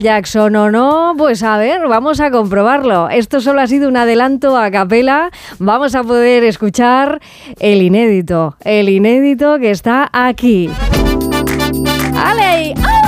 Jackson o no, pues a ver, vamos a comprobarlo. Esto solo ha sido un adelanto a capela. Vamos a poder escuchar el inédito que está aquí. ¡Ale! ¡Ah!